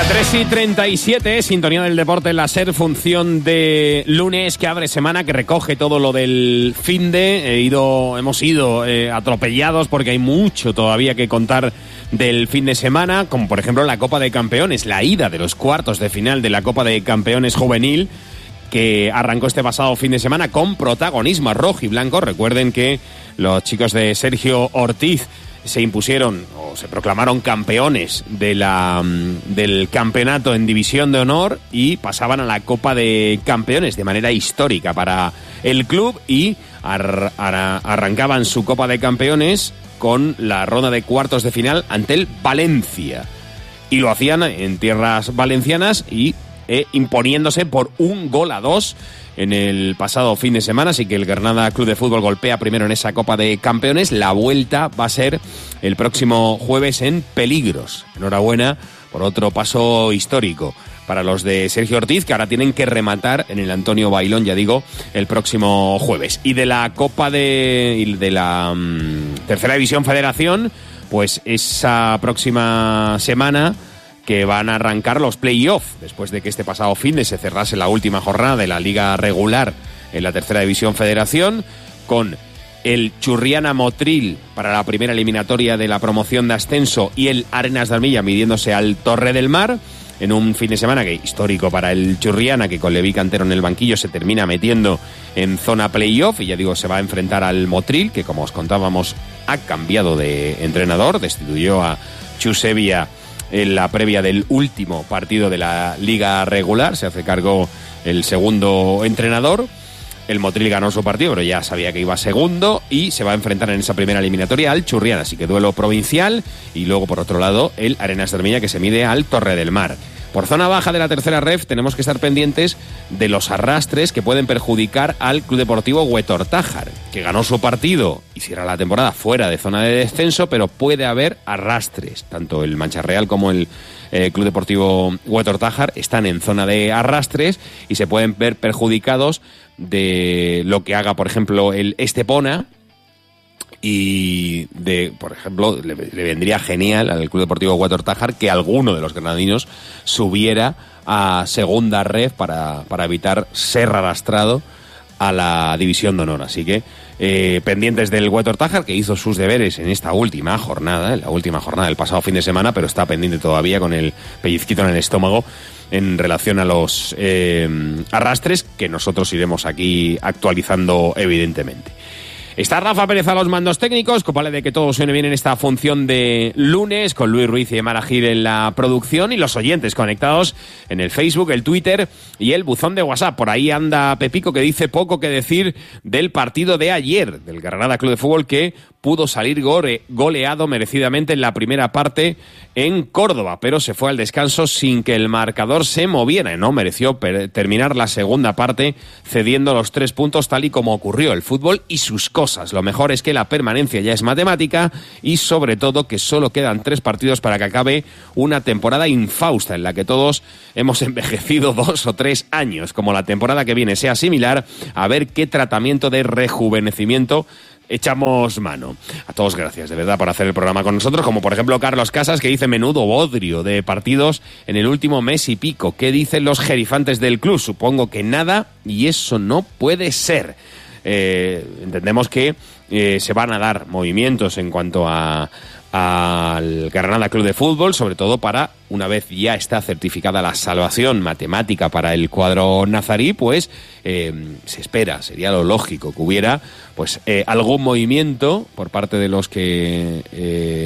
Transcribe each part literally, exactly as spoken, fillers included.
tres y treinta y siete, sintonía del deporte en la SER, función de lunes que abre semana, que recoge todo lo del finde. He ido, hemos ido eh, atropellados porque hay mucho todavía que contar del fin de semana, como por ejemplo la Copa de Campeones, la ida de los cuartos de final de la Copa de Campeones juvenil, que arrancó este pasado fin de semana con protagonismo rojo y blanco. Recuerden que los chicos de Sergio Ortiz se impusieron o se proclamaron campeones de la, del campeonato en División de Honor y pasaban a la Copa de Campeones de manera histórica para el club, y ar, ar, arrancaban su Copa de Campeones con la ronda de cuartos de final ante el Valencia, y lo hacían en tierras valencianas y eh, imponiéndose por un gol a dos en el pasado fin de semana. Así que el Granada Club de Fútbol golpea primero en esa Copa de Campeones. La vuelta va a ser el próximo jueves en Peligros. Enhorabuena por otro paso histórico para los de Sergio Ortiz, que ahora tienen que rematar en el Antonio Bailón, ya digo, el próximo jueves. Y de la Copa de, de la um, Tercera División Federación, pues esa próxima semana que van a arrancar los play-off, después de que este pasado fin de se cerrase la última jornada de la liga regular en la Tercera División Federación, con el Churriana Motril para la primera eliminatoria de la promoción de ascenso y el Arenas de Armilla midiéndose al Torre del Mar, en un fin de semana que histórico para el Churriana, que con Levi Cantero en el banquillo se termina metiendo en zona play-off, y ya digo, se va a enfrentar al Motril, que como os contábamos ha cambiado de entrenador, destituyó a Chusevia en la previa del último partido de la liga regular. Se hace cargo el segundo entrenador. El Motril ganó su partido, pero ya sabía que iba segundo, y se va a enfrentar en esa primera eliminatoria al Churriana, así que duelo provincial. Y luego, por otro lado, el Arenas de Armilla, que se mide al Torre del Mar. Por zona baja de la tercera ref tenemos que estar pendientes de los arrastres que pueden perjudicar al Club Deportivo Huetortájar, que ganó su partido y cierra la temporada fuera de zona de descenso, pero puede haber arrastres. Tanto el Mancha Real como el eh, Club Deportivo Huetortájar están en zona de arrastres y se pueden ver perjudicados de lo que haga, por ejemplo, el Estepona. Y, de, por ejemplo, le, le vendría genial al Club Deportivo Huetortájar que alguno de los granadinos subiera a segunda ref para, para evitar ser arrastrado a la División de Honor. Así que eh, pendientes del Huetortájar, que hizo sus deberes en esta última jornada, en la última jornada del pasado fin de semana, pero está pendiente todavía con el pellizquito en el estómago en relación a los eh, arrastres, que nosotros iremos aquí actualizando evidentemente. Está Rafa Pérez a los mandos técnicos, copale de que todo suene bien en esta función de lunes, con Luis Ruiz y Emara Gil en la producción, y los oyentes conectados en el Facebook, el Twitter y el buzón de WhatsApp. Por ahí anda Pepico, que dice poco que decir del partido de ayer del Granada Club de Fútbol, que pudo salir gore, goleado merecidamente en la primera parte en Córdoba, pero se fue al descanso sin que el marcador se moviera. No mereció per- terminar la segunda parte cediendo los tres puntos, tal y como ocurrió. El fútbol y sus cosas. Lo mejor es que la permanencia ya es matemática, y sobre todo que solo quedan tres partidos para que acabe una temporada infausta en la que todos hemos envejecido dos o tres años. Como la temporada que viene sea similar, a ver qué tratamiento de rejuvenecimiento echamos mano. A todos gracias, de verdad, por hacer el programa con nosotros, como por ejemplo Carlos Casas, que dice menudo bodrio de partidos en el último mes y pico. ¿Qué dicen los jerifantes del club? Supongo que nada, y eso no puede ser. Eh, entendemos que eh, se van a dar movimientos en cuanto a al Granada Club de Fútbol, sobre todo para, una vez ya está certificada la salvación matemática para el cuadro nazarí, pues eh, se espera, sería lo lógico que hubiera pues eh, algún movimiento por parte de los que eh,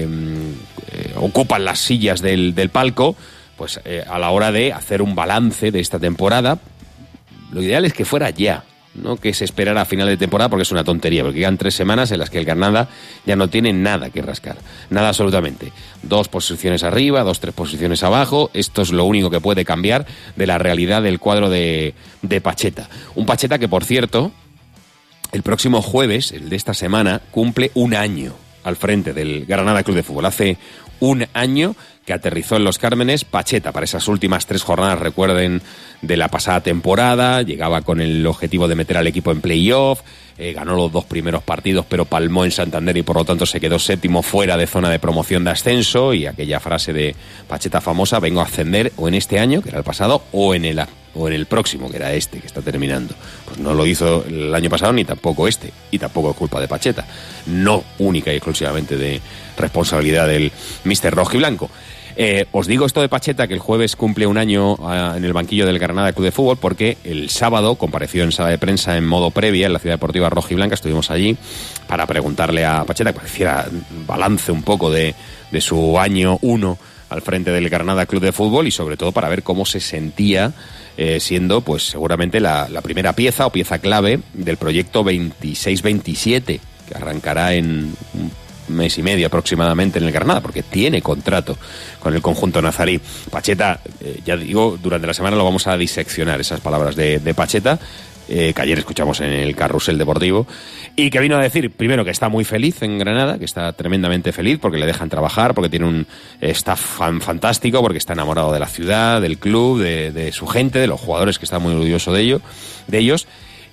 eh, ocupan las sillas del, del palco, pues eh, a la hora de hacer un balance de esta temporada. Lo ideal es que fuera ya, no que se esperara a final de temporada, porque es una tontería, porque quedan tres semanas en las que el Granada ya no tiene nada que rascar, nada absolutamente. Dos posiciones arriba, dos, tres posiciones abajo. Esto es lo único que puede cambiar de la realidad del cuadro de, de Pacheta. Un Pacheta que, por cierto, el próximo jueves, el de esta semana, cumple un año al frente del Granada Club de Fútbol. Hace un año que aterrizó en Los Cármenes Pacheta para esas últimas tres jornadas, recuerden, de la pasada temporada. Llegaba con el objetivo de meter al equipo en playoff, eh, ganó los dos primeros partidos, pero palmó en Santander y por lo tanto se quedó séptimo fuera de zona de promoción de ascenso. Y aquella frase de Pacheta famosa: vengo a ascender o en este año, que era el pasado, o en el o en el próximo, que era este, que está terminando. Pues no lo hizo el año pasado ni tampoco este, y tampoco es culpa de Pacheta, no única y exclusivamente de responsabilidad del míster rojiblanco. Eh, os digo esto de Pacheta, que el jueves cumple un año uh, en el banquillo del Granada Club de Fútbol, porque el sábado compareció en sala de prensa en modo previa en la Ciudad Deportiva Rojiblanca. Estuvimos allí para preguntarle a Pacheta que hiciera balance un poco de, de su año uno al frente del Granada Club de Fútbol, y sobre todo para ver cómo se sentía eh, siendo pues seguramente la, la primera pieza o pieza clave del proyecto veintiséis veintisiete, que arrancará en un mes y medio aproximadamente en el Granada, porque tiene contrato con el conjunto nazarí. Pacheta, eh, ya digo, durante la semana lo vamos a diseccionar, esas palabras de, de Pacheta, eh, que ayer escuchamos en el Carrusel Deportivo, y que vino a decir, primero, que está muy feliz en Granada, que está tremendamente feliz porque le dejan trabajar, porque tiene un staff fan, fantástico, porque está enamorado de la ciudad, del club, de, de su gente, de los jugadores, que está muy orgulloso de ello, de ellos,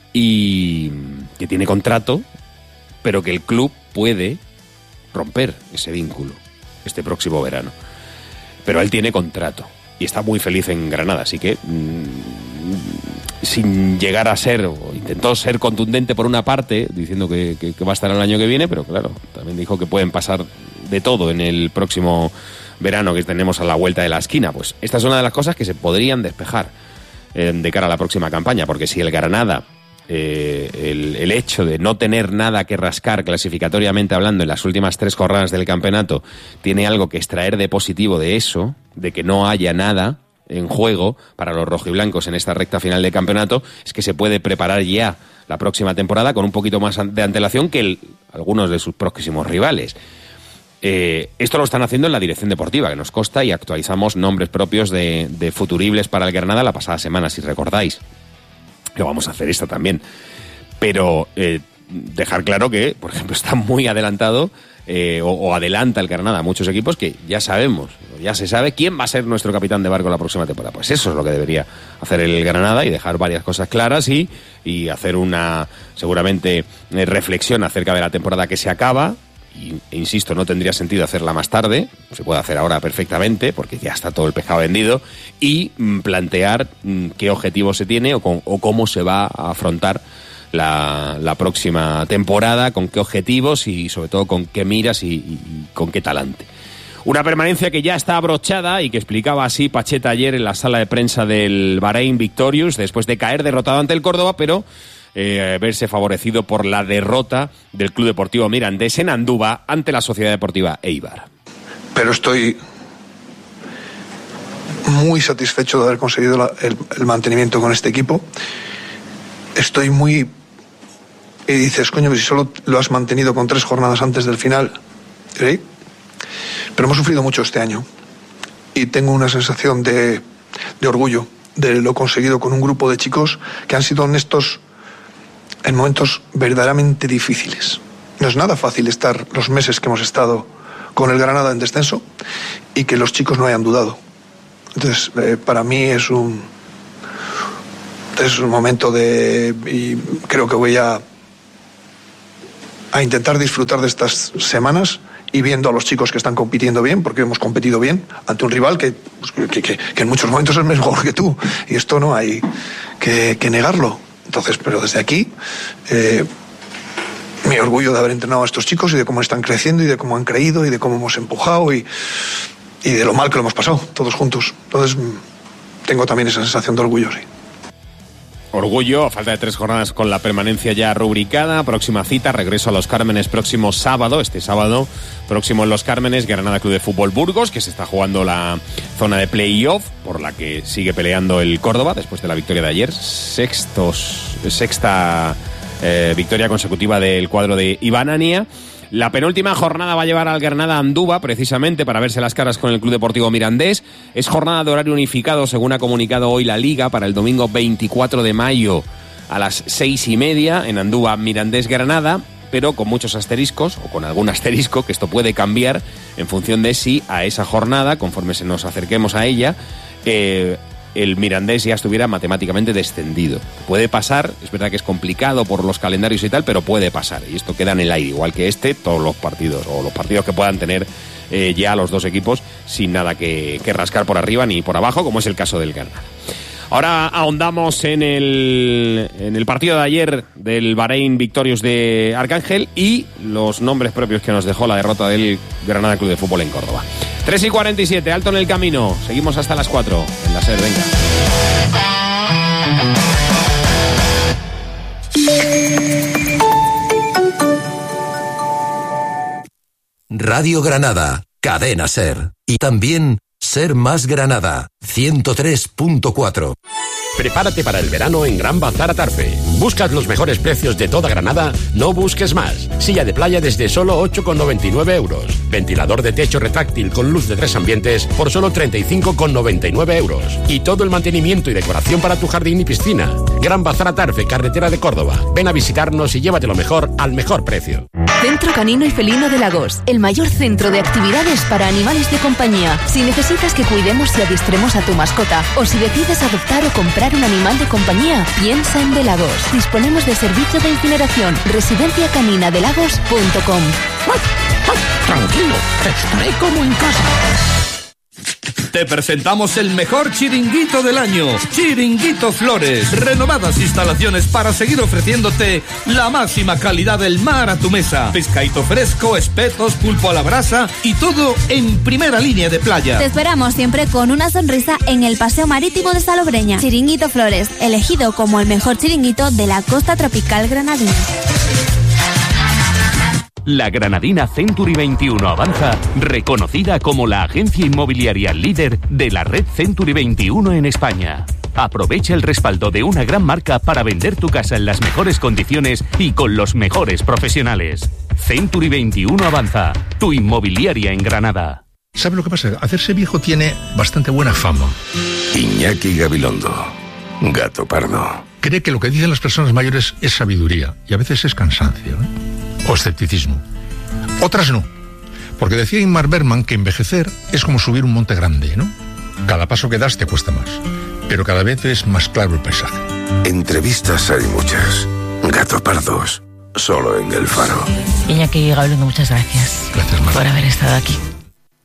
y que tiene contrato, pero que el club puede romper ese vínculo este próximo verano. Pero él tiene contrato y está muy feliz en Granada, así que mmm, sin llegar a ser, o intentó ser contundente por una parte, diciendo que, que, que va a estar el año que viene, pero claro, también dijo que pueden pasar de todo en el próximo verano que tenemos a la vuelta de la esquina. Pues esta es una de las cosas que se podrían despejar eh, de cara a la próxima campaña, porque si el Granada Eh, el, el hecho de no tener nada que rascar clasificatoriamente hablando en las últimas tres jornadas del campeonato tiene algo que extraer de positivo de eso, de que no haya nada en juego para los rojiblancos en esta recta final del campeonato, es que se puede preparar ya la próxima temporada con un poquito más de antelación que el, algunos de sus próximos rivales. Eh, esto lo están haciendo en la dirección deportiva, que nos consta, y actualizamos nombres propios de, de futuribles para el Granada la pasada semana, si recordáis. Lo vamos a hacer esta también, pero eh, dejar claro que, por ejemplo, está muy adelantado eh, o, o adelanta el Granada a muchos equipos que ya sabemos, ya se sabe quién va a ser nuestro capitán de barco la próxima temporada. Pues eso es lo que debería hacer el Granada, y dejar varias cosas claras y, y hacer una, seguramente, eh, reflexión acerca de la temporada que se acaba. Y, e insisto, no tendría sentido hacerla más tarde, se puede hacer ahora perfectamente porque ya está todo el pescado vendido, y mm, plantear mm, qué objetivo se tiene o, con, o cómo se va a afrontar la, la próxima temporada, con qué objetivos y sobre todo con qué miras y, y, y con qué talante. Una permanencia que ya está abrochada y que explicaba así Pacheta ayer en la sala de prensa del Bahrein Victorious, después de caer derrotado ante el Córdoba, pero Eh, verse favorecido por la derrota del Club Deportivo Mirandés en Andúba ante la Sociedad Deportiva Eibar. Pero estoy muy satisfecho de haber conseguido la, el, el mantenimiento con este equipo. Estoy muy... Y dices, coño, si solo lo has mantenido con tres jornadas antes del final. ¿Sí? Pero hemos sufrido mucho este año. Y tengo una sensación de, de orgullo de lo conseguido con un grupo de chicos que han sido honestos en momentos verdaderamente difíciles. No es nada fácil estar los meses que hemos estado con el Granada en descenso y que los chicos no hayan dudado. Entonces, eh, para mí es un es un momento de... y creo que voy a a intentar disfrutar de estas semanas y viendo a los chicos que están compitiendo bien, porque hemos competido bien ante un rival que, que, que, que en muchos momentos es mejor que tú, y esto no hay que, que negarlo. Entonces, pero desde aquí, eh, mi orgullo de haber entrenado a estos chicos y de cómo están creciendo y de cómo han creído y de cómo hemos empujado y, y de lo mal que lo hemos pasado, todos juntos. Entonces, tengo también esa sensación de orgullo, sí. Orgullo, a falta de tres jornadas con la permanencia ya rubricada. Próxima cita, regreso a Los Cármenes próximo sábado, este sábado próximo en Los Cármenes, Granada Club de Fútbol Burgos, que se está jugando la zona de play-off, por la que sigue peleando el Córdoba después de la victoria de ayer. Sextos, sexta eh, victoria consecutiva del cuadro de Iván Ania. La penúltima jornada va a llevar al Granada a Andúba, precisamente para verse las caras con el Club Deportivo Mirandés. Es jornada de horario unificado, según ha comunicado hoy la Liga, para el domingo veinticuatro de mayo a las seis y media en Andúba, Mirandés, Granada. pero con muchos asteriscos, o con algún asterisco, que esto puede cambiar en función de si a esa jornada, conforme se nos acerquemos a ella, eh, el Mirandés ya estuviera matemáticamente descendido. Puede pasar, es verdad que es complicado por los calendarios y tal, pero puede pasar, y esto queda en el aire, igual que este, todos los partidos, o los partidos que puedan tener eh, ya los dos equipos, sin nada que, que rascar por arriba ni por abajo, como es el caso del Granada. Ahora ahondamos en el, en el partido de ayer del Bahrein Victorious de Arcángel y los nombres propios que nos dejó la derrota del Granada Club de Fútbol en Córdoba. tres y cuarenta y siete, alto en el camino. Seguimos hasta las cuatro en la SER, venga. Radio Granada, Cadena SER. Y también SER Más Granada, ciento tres punto cuatro. Prepárate para el verano en Gran Bazar Atarfe. ¿Buscas los mejores precios de toda Granada? No busques más. Silla de playa desde solo ocho con noventa y nueve euros. Ventilador de techo retráctil con luz de tres ambientes por solo treinta y cinco con noventa y nueve euros. Y todo el mantenimiento y decoración para tu jardín y piscina. Gran Bazar Atarfe, carretera de Córdoba. Ven a visitarnos y llévate lo mejor al mejor precio. Centro Canino y Felino de Lagos, el mayor centro de actividades para animales de compañía. Si necesitas que cuidemos y adiestremos a tu mascota, o si decides adoptar o comprar un animal de compañía, piensa en De Lagos. Disponemos de servicio de incineración. residencia canina de lagos punto com. Tranquilo, estaré como en casa. Te presentamos el mejor chiringuito del año, Chiringuito Flores. Renovadas instalaciones para seguir ofreciéndote la máxima calidad del mar a tu mesa. Pescadito fresco, espetos, pulpo a la brasa y todo en primera línea de playa. Te esperamos siempre con una sonrisa en el Paseo Marítimo de Salobreña. Chiringuito Flores, elegido como el mejor chiringuito de la costa tropical granadina. La granadina Century veintiuno Avanza, reconocida como la agencia inmobiliaria líder de la red Century veintiuno en España. Aprovecha el respaldo de una gran marca para vender tu casa en las mejores condiciones y con los mejores profesionales. Century veintiuno Avanza, tu inmobiliaria en Granada. ¿Sabe lo que pasa? Hacerse viejo tiene bastante buena fama. Iñaki Gabilondo, gato pardo. Cree que lo que dicen las personas mayores es sabiduría y a veces es cansancio, ¿eh? O escepticismo. Otras no, porque decía Ingmar Bergman que envejecer es como subir un monte grande, ¿no? Cada paso que das te cuesta más, pero cada vez es más claro el paisaje. Entrevistas hay muchas. Gato pardos, solo en El Faro. Iñaki Gabilondo, muchas gracias. Gracias, Marta, por haber estado aquí.